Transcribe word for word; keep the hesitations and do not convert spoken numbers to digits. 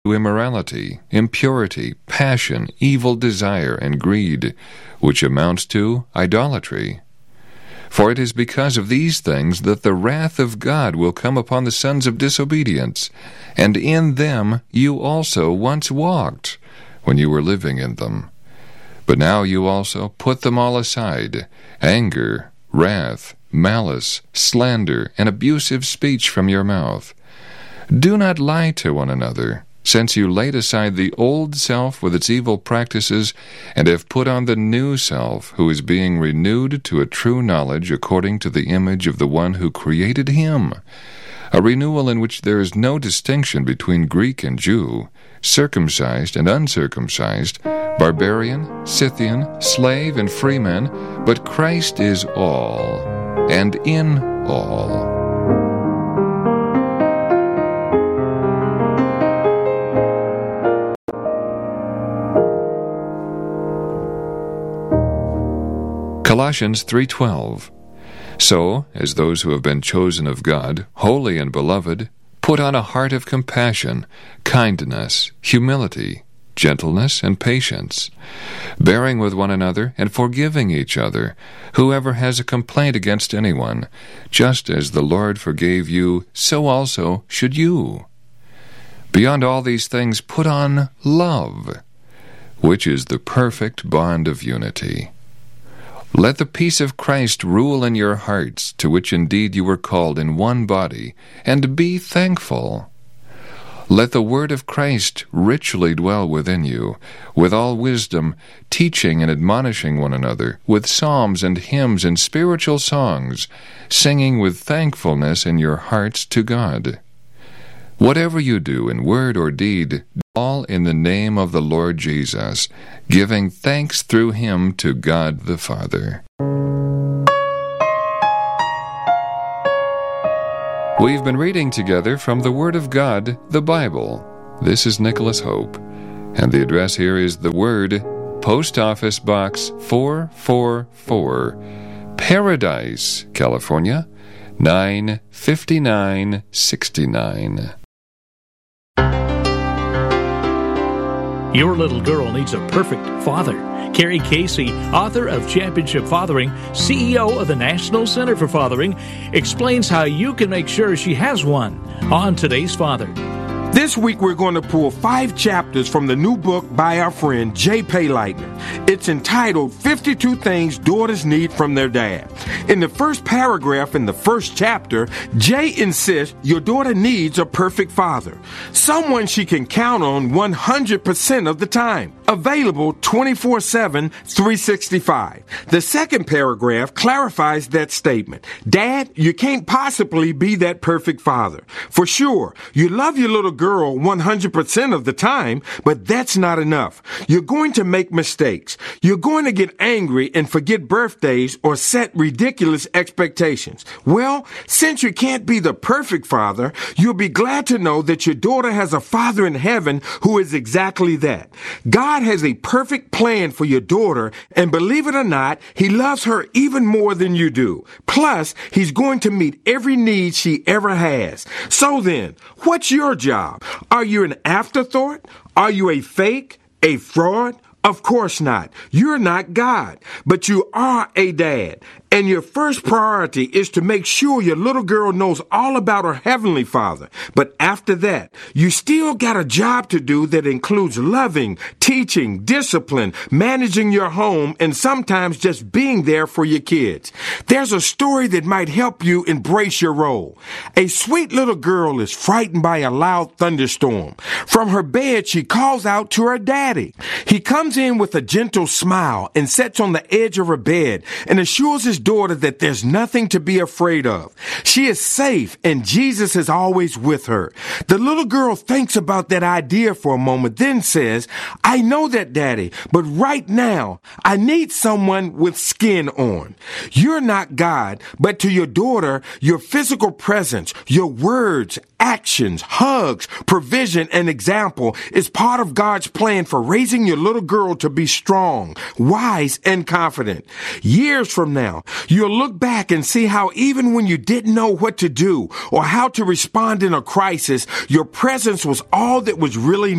immorality, impurity, passion, evil desire, and greed, which amounts to idolatry. For it is because of these things that the wrath of God will come upon the sons of disobedience, and in them you also once walked, when you were living in them. But now you also put them all aside, anger, wrath, malice, slander, and abusive speech from your mouth. Do not lie to one another, since you laid aside the old self with its evil practices, and have put on the new self, who is being renewed to a true knowledge according to the image of the one who created him, a renewal in which there is no distinction between Greek and Jew, circumcised and uncircumcised, barbarian, Scythian, slave and freeman, but Christ is all, and in all. Colossians three twelve. So, as those who have been chosen of God, holy and beloved, put on a heart of compassion, kindness, humility, gentleness, and patience, bearing with one another and forgiving each other, whoever has a complaint against anyone, just as the Lord forgave you, so also should you. Beyond all these things put on love, which is the perfect bond of unity. Let the peace of Christ rule in your hearts, to which indeed you were called in one body, and be thankful. Let the word of Christ richly dwell within you, with all wisdom, teaching and admonishing one another, with psalms and hymns and spiritual songs, singing with thankfulness in your hearts to God. Whatever you do in word or deed, all in the name of the Lord Jesus, giving thanks through him to God the Father. We've been reading together from the Word of God, the Bible. This is Nicholas Hope, and the address here is The Word, Post Office Box four four four, Paradise, California, nine fifty-nine sixty-nine. Your little girl needs a perfect father. Carrie Casey, author of Championship Fathering, C E O of the National Center for Fathering, explains how you can make sure she has one on Today's Father. This week we're going to pull five chapters from the new book by our friend Jay Payleitner. It's entitled fifty-two Things Daughters Need from Their Dad. In the first paragraph in the first chapter, Jay insists your daughter needs a perfect father, someone she can count on one hundred percent of the time. Available twenty-four seven, three sixty-five. The second paragraph clarifies that statement. Dad, you can't possibly be that perfect father. For sure, you love your little girl one hundred percent of the time, but that's not enough. You're going to make mistakes. You're going to get angry and forget birthdays or set ridiculous expectations. Well, since you can't be the perfect father, you'll be glad to know that your daughter has a father in heaven who is exactly that. God has a perfect plan for your daughter, and believe it or not, he loves her even more than you do. Plus, he's going to meet every need she ever has. So then, what's your job? Are you an afterthought? Are you a fake? A fraud? Of course not. You're not God, but you are a dad. And your first priority is to make sure your little girl knows all about her heavenly father. But after that, you still got a job to do that includes loving, teaching, discipline, managing your home, and sometimes just being there for your kids. There's a story that might help you embrace your role. A sweet little girl is frightened by a loud thunderstorm. From her bed, she calls out to her daddy. He comes in with a gentle smile and sits on the edge of her bed and assures his daughter that there's nothing to be afraid of. She is safe and Jesus is always with her. The little girl thinks about that idea for a moment, then says, I know that, Daddy, but right now I need someone with skin on. You're not God, but to your daughter, your physical presence, your words, actions, hugs, provision, and example is part of God's plan for raising your little girl to be strong, wise, and confident. Years from now, You'll look back and see how even when you didn't know what to do or how to respond in a crisis, your presence was all that was really